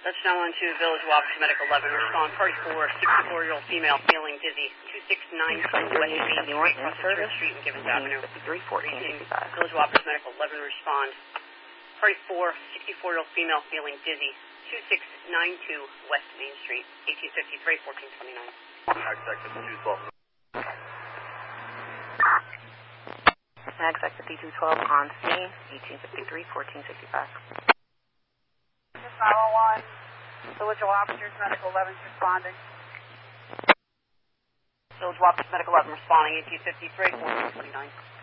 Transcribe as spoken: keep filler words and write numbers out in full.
That's now on to Village Wabash Medical eleven. Respond party four, sixty-four-year-old female feeling dizzy. two six nine two West Main Street, across Church Street and Gibbons Avenue. Village Wabash Medical eleven. Respond. Party four, sixty-four-year-old female feeling dizzy. two six nine two West Main Street, eighteen fifty-three, fourteen twenty-nine. Exit two twelve. Max exit D two twelve on scene, eighteen fifty-three, fourteen sixty-five. nine one one, Village Officers Medical eleven responding. Village Wabash Medical eleven responding, eighteen fifty-three, fourteen twenty-nine.